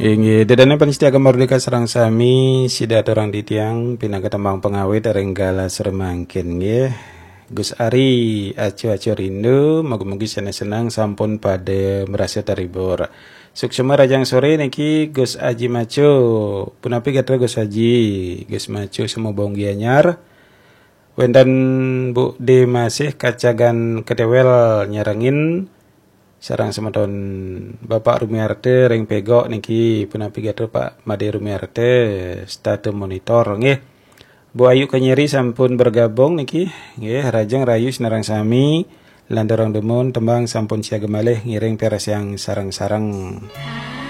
Ingi dedane panitia Merdeka Serang Sami sida orang di tiang pinaga tembang pengawet renggala seremangkin nggih. Gus Ari acu-acu rindu mugi-mugi senang-senang sampun pada merasa terhibur. Suksema rajang sore niki Gus Aji Macu. Punapi gatra Gus Aji, Gus Macu semua bonggi anyar. Wendan Bu de masih kacagan kedewel nyarangin sarang semeton Bapak Rumiarte ring pegok niki punapi gatra Pak Made Rumiarte statu monitor nggih. Bu Ayu Kenyeri sampun bergabung niki nggih rajang rayu sinarang sami landarang demun tembang sampun siaga malih ngiring peres yang sarang-sarang.